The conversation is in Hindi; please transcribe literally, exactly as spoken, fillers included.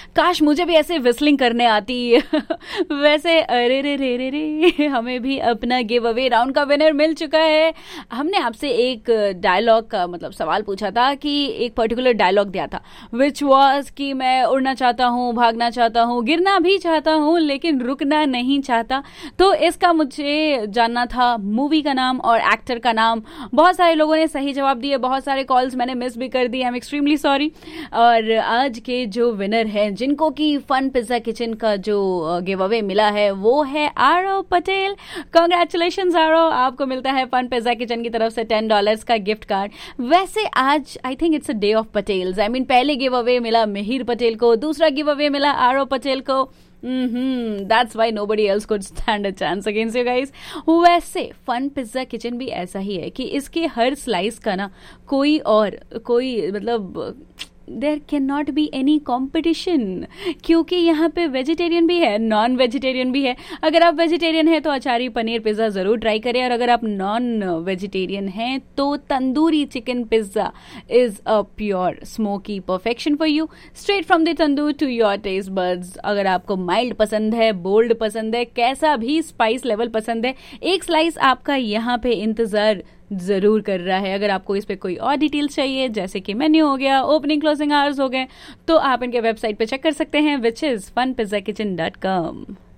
काश मुझे भी ऐसे विस्लिंग करने आती। वैसे अरे रे रे रे रे हमें भी अपना गिव अवे राउंड का विनर मिल चुका है। हमने आपसे एक डायलॉग का मतलब सवाल पूछा था कि एक पर्टिकुलर डायलॉग दिया था विच वॉज कि मैं उड़ना चाहता हूँ, भागना चाहता हूँ, गिरना भी चाहता हूँ लेकिन रुकना नहीं चाहता। तो इसका मुझे जानना था मूवी का नाम और एक्टर का नाम। बहुत सारे लोगों ने सही जवाब दिए, बहुत सारे कॉल्स मैंने मिस भी कर दिए, आई एम एक्सट्रीमली सॉरी। और आज के जो विनर हैं जिनको की फन पिज्जा किचन का जो गिव अवे मिला है वो है आरव पटेल। कांग्रेचुलेशंस आरव, आपको मिलता है फन पिज्जा किचन की तरफ से टेन डॉलर्स का गिफ्ट कार्ड। वैसे आज I think it's a day of Patels. I mean पहले गिव अवे मिला मिहिर पटेल को, दूसरा गिव अवे मिला आरव पटेल को। Mm-hmm. That's why nobody else could stand a chance against you guys. वैसे फन पिज्जा किचन भी ऐसा ही है कि इसके हर स्लाइस का ना कोई और कोई मतलब there can not be any competition, क्योंकि यहाँ पे वेजिटेरियन भी है, नॉन वेजिटेरियन भी है। अगर आप वेजिटेरियन हैं तो अचारी पनीर पिज्ज़ा ज़रूर ट्राई करें, और अगर आप नॉन वेजिटेरियन हैं तो tandoori chicken pizza is a pure smoky perfection for you, straight from the tandoor to your taste buds. अगर आपको माइल्ड पसंद है, बोल्ड पसंद है, कैसा भी स्पाइस लेवल पसंद है, एक स्लाइस आपका यहाँ पे इंतज़ार जरूर कर रहा है। अगर आपको इस पे कोई और डिटेल्स चाहिए जैसे कि मेन्यू हो गया, ओपनिंग क्लोजिंग आवर्स हो गए, तो आप इनके वेबसाइट पे चेक कर सकते हैं which is fun pizza kitchen dot com.